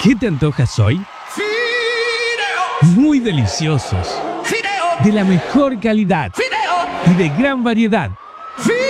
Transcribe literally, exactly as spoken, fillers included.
¿Qué te antojas hoy? Fideos, Muy deliciosos, fideos, de la mejor calidad fideos, y de gran variedad. fideos.